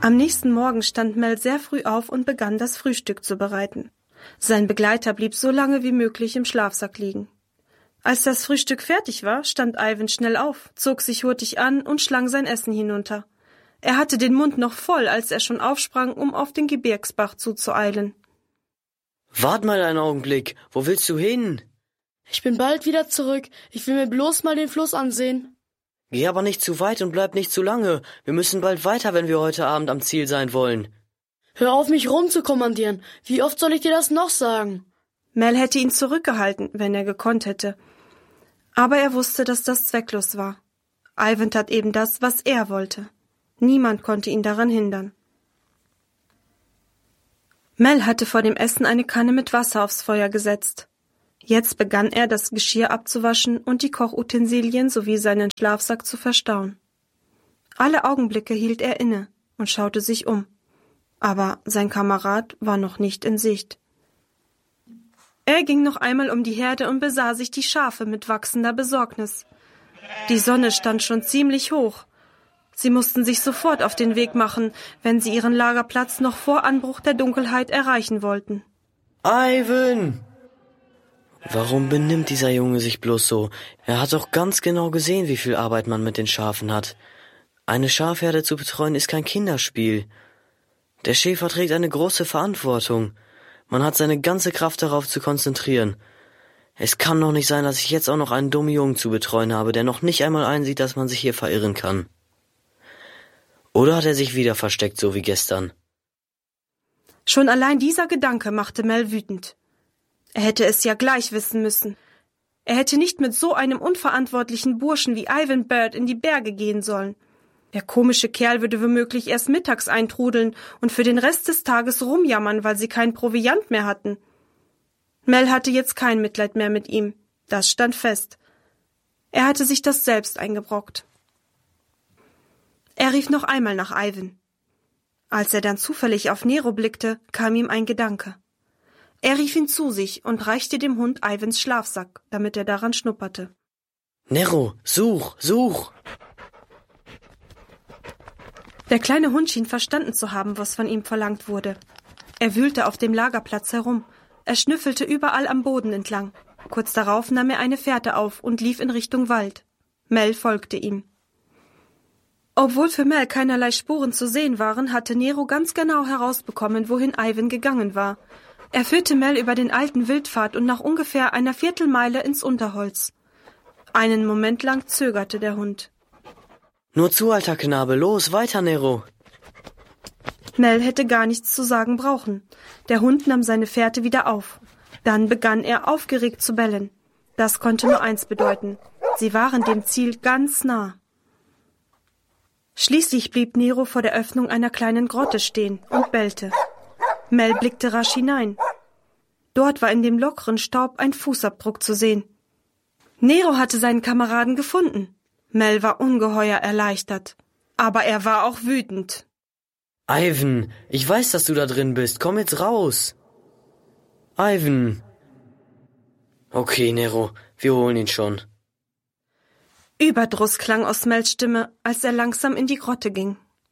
Am nächsten Morgen stand Mel sehr früh auf und begann, das Frühstück zu bereiten. Sein Begleiter blieb so lange wie möglich im Schlafsack liegen. Als das Frühstück fertig war, stand Ivan schnell auf, zog sich hurtig an und schlang sein Essen hinunter. Er hatte den Mund noch voll, als er schon aufsprang, um auf den Gebirgsbach zuzueilen. »Wart mal einen Augenblick, wo willst du hin?« »Ich bin bald wieder zurück, ich will mir bloß mal den Fluss ansehen.« »Geh aber nicht zu weit und bleib nicht zu lange, wir müssen bald weiter, wenn wir heute Abend am Ziel sein wollen.« »Hör auf, mich rumzukommandieren, wie oft soll ich dir das noch sagen?« Mel hätte ihn zurückgehalten, wenn er gekonnt hätte. Aber er wusste, dass das zwecklos war. Ivan tat eben das, was er wollte. Niemand konnte ihn daran hindern. Mel hatte vor dem Essen eine Kanne mit Wasser aufs Feuer gesetzt. Jetzt begann er, das Geschirr abzuwaschen und die Kochutensilien sowie seinen Schlafsack zu verstauen. Alle Augenblicke hielt er inne und schaute sich um. Aber sein Kamerad war noch nicht in Sicht. Er ging noch einmal um die Herde und besah sich die Schafe mit wachsender Besorgnis. Die Sonne stand schon ziemlich hoch. Sie mussten sich sofort auf den Weg machen, wenn sie ihren Lagerplatz noch vor Anbruch der Dunkelheit erreichen wollten. »Ivan! Warum benimmt dieser Junge sich bloß so? Er hat doch ganz genau gesehen, wie viel Arbeit man mit den Schafen hat. Eine Schafherde zu betreuen ist kein Kinderspiel. Der Schäfer trägt eine große Verantwortung. Man hat seine ganze Kraft darauf zu konzentrieren. Es kann doch nicht sein, dass ich jetzt auch noch einen dummen Jungen zu betreuen habe, der noch nicht einmal einsieht, dass man sich hier verirren kann. Oder hat er sich wieder versteckt, so wie gestern?« Schon allein dieser Gedanke machte Mel wütend. Er hätte es ja gleich wissen müssen. Er hätte nicht mit so einem unverantwortlichen Burschen wie Ivan Bird in die Berge gehen sollen. Der komische Kerl würde womöglich erst mittags eintrudeln und für den Rest des Tages rumjammern, weil sie kein Proviant mehr hatten. Mel hatte jetzt kein Mitleid mehr mit ihm. Das stand fest. Er hatte sich das selbst eingebrockt. Er rief noch einmal nach Ivan. Als er dann zufällig auf Nero blickte, kam ihm ein Gedanke. Er rief ihn zu sich und reichte dem Hund Ivans Schlafsack, damit er daran schnupperte. »Nero, such!« Der kleine Hund schien verstanden zu haben, was von ihm verlangt wurde. Er wühlte auf dem Lagerplatz herum. Er schnüffelte überall am Boden entlang. Kurz darauf nahm er eine Fährte auf und lief in Richtung Wald. Mel folgte ihm. Obwohl für Mel keinerlei Spuren zu sehen waren, hatte Nero ganz genau herausbekommen, wohin Ivan gegangen war. Er führte Mel über den alten Wildpfad und nach ungefähr einer Viertelmeile ins Unterholz. Einen Moment lang zögerte der Hund. »Nur zu, alter Knabe, los, weiter, Nero!« Mel hätte gar nichts zu sagen brauchen. Der Hund nahm seine Fährte wieder auf. Dann begann er aufgeregt zu bellen. Das konnte nur eins bedeuten. Sie waren dem Ziel ganz nah. Schließlich blieb Nero vor der Öffnung einer kleinen Grotte stehen und bellte. Mel blickte rasch hinein. Dort war in dem lockeren Staub ein Fußabdruck zu sehen. Nero hatte seinen Kameraden gefunden. Mel war ungeheuer erleichtert. Aber er war auch wütend. »Ivan, ich weiß, dass du da drin bist. Komm jetzt raus!« »Ivan!« »Okay, Nero, wir holen ihn schon.« Überdruss klang aus Mels Stimme, als er langsam in die Grotte ging.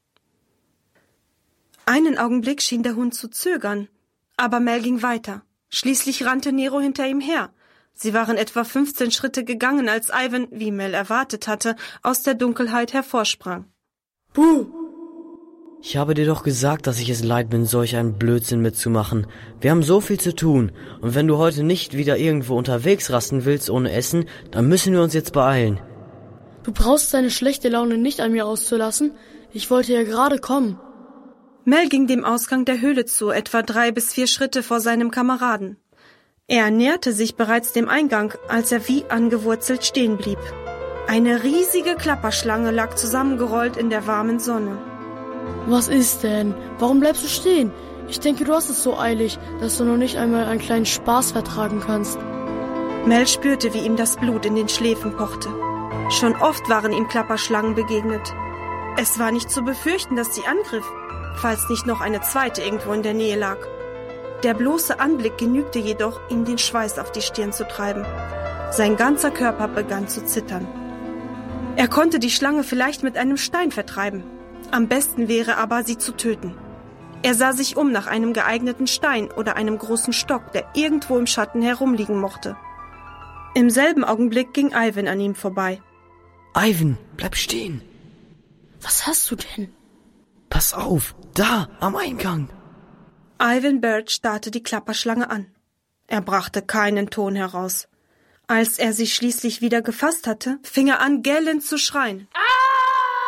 Einen Augenblick schien der Hund zu zögern, aber Mel ging weiter. Schließlich rannte Nero hinter ihm her. Sie waren etwa 15 Schritte gegangen, als Ivan, wie Mel erwartet hatte, aus der Dunkelheit hervorsprang. »Buh!« »Ich habe dir doch gesagt, dass ich es leid bin, solch einen Blödsinn mitzumachen. Wir haben so viel zu tun, und wenn du heute nicht wieder irgendwo unterwegs rasten willst ohne Essen, dann müssen wir uns jetzt beeilen.« »Du brauchst deine schlechte Laune nicht an mir auszulassen. Ich wollte ja gerade kommen.« Mel ging dem Ausgang der Höhle zu, etwa 3 bis 4 Schritte vor seinem Kameraden. Er näherte sich bereits dem Eingang, als er wie angewurzelt stehen blieb. Eine riesige Klapperschlange lag zusammengerollt in der warmen Sonne. »Was ist denn? Warum bleibst du stehen? Ich denke, du hast es so eilig, dass du noch nicht einmal einen kleinen Spaß vertragen kannst.« Mel spürte, wie ihm das Blut in den Schläfen pochte. Schon oft waren ihm Klapperschlangen begegnet. Es war nicht zu befürchten, dass sie angriff, falls nicht noch eine zweite irgendwo in der Nähe lag. Der bloße Anblick genügte jedoch, ihm den Schweiß auf die Stirn zu treiben. Sein ganzer Körper begann zu zittern. Er konnte die Schlange vielleicht mit einem Stein vertreiben. Am besten wäre aber, sie zu töten. Er sah sich um nach einem geeigneten Stein oder einem großen Stock, der irgendwo im Schatten herumliegen mochte. Im selben Augenblick ging Ivan an ihm vorbei. Ivan, bleib stehen. Was hast du denn? Pass auf, da, am Eingang. Ivan Birch starrte die Klapperschlange an. Er brachte keinen Ton heraus. Als er sie schließlich wieder gefasst hatte, fing er an, gellend zu schreien.